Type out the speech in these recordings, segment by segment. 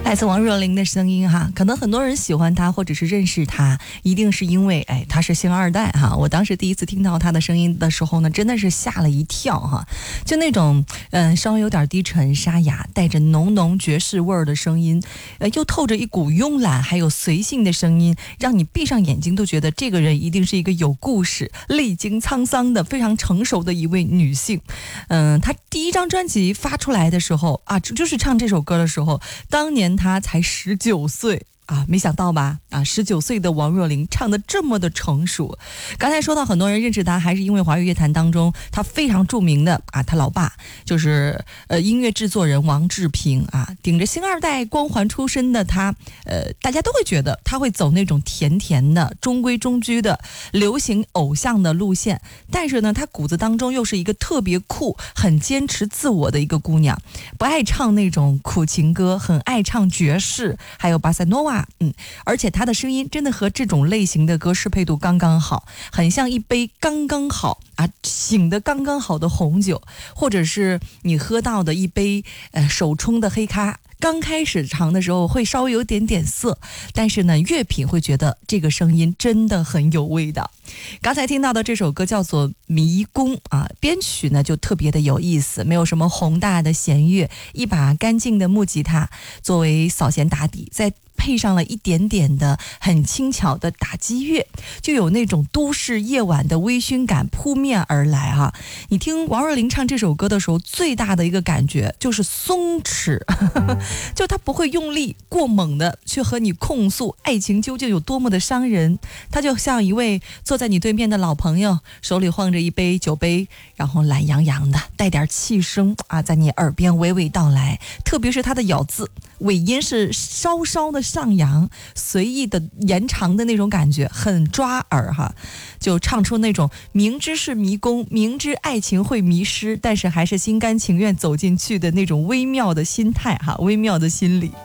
来自王若琳的声音哈，可能很多人喜欢她或者是认识她，一定是因为她是星二代哈。我当时第一次听到她的声音的时候呢，真的是吓了一跳哈，就那种稍微有点低沉沙哑，带着浓浓爵士味儿的声音，又透着一股慵懒还有随性的声音，让你闭上眼睛都觉得这个人一定是一个有故事、历经沧桑的非常成熟的一位女性。她第一张专辑发出来的时候啊，就是唱这首歌的时候，当年她才19岁啊，没想到吧，19岁的王若琳唱得这么的成熟。刚才说到很多人认识她还是因为华语乐坛当中她非常著名的她老爸就是音乐制作人王志平啊，顶着星二代光环出身的他，大家都会觉得他会走那种甜甜的中规中矩的流行偶像的路线，但是呢他骨子当中又是一个特别酷很坚持自我的一个姑娘，不爱唱那种苦情歌，很爱唱爵士还有巴塞诺瓦，而且他的声音真的和这种类型的歌适配度刚刚好，很像一杯刚刚好醒得刚刚好的红酒，或者是你喝到的一杯手冲的黑咖，刚开始尝的时候会稍微有点涩，但是呢越品会觉得这个声音真的很有味道。刚才听到的这首歌叫做《迷宫》编曲呢就特别的有意思，没有什么宏大的弦乐，一把干净的木吉他作为扫弦打底，再配上了一点点的很轻巧的打击乐，就有那种都市夜晚的微醺感扑面而来哈。你听王若琳唱这首歌的时候，最大的一个感觉就是松弛就她不会用力过猛的去和你控诉爱情究竟有多么的伤人，她就像一位坐在你对面的老朋友，手里晃着一杯酒杯，然后懒洋洋的带点气声在你耳边娓娓道来，特别是她的咬字尾音是稍稍的上扬，随意的延长的那种感觉很抓耳哈，就唱出那种明知是迷宫，明知爱情会迷失，但是还是心甘情愿走进去的那种微妙的心态哈，微妙的心理。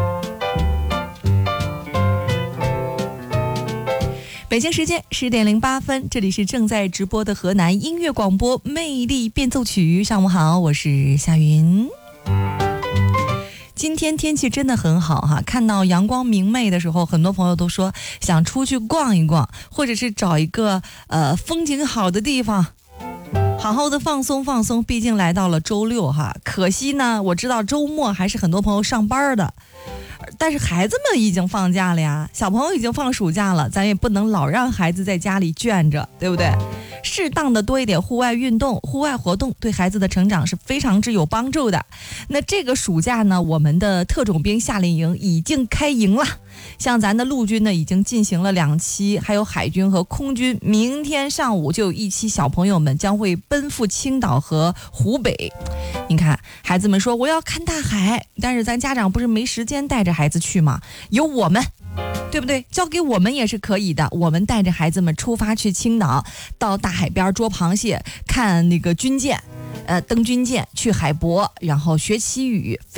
北京时间10点08分，这里是正在直播的河南音乐广播魅力变奏曲。上午好，我是夏云。今天天气真的很好哈，看到阳光明媚的时候，很多朋友都说想出去逛一逛，或者是找一个风景好的地方好好的放松放松，毕竟来到了周六哈。可惜呢，我知道周末还是很多朋友上班的，但是孩子们已经放假了呀，小朋友已经放暑假了，咱也不能老让孩子在家里圈着，对不对？适当的多一点户外运动、户外活动，对孩子的成长是非常之有帮助的。那这个暑假呢，我们的特种兵夏令营已经开营了，像咱的陆军呢已经进行了2期，还有海军和空军，明天上午就有1期小朋友们将会奔赴青岛和湖北。你看孩子们说我要看大海，但是咱家长不是没时间带着孩子去吗？有我们，对不对？交给我们也是可以的，我们带着孩子们出发去青岛，到大海边捉螃蟹，看那个军舰，登军舰，去海博，然后学旗语。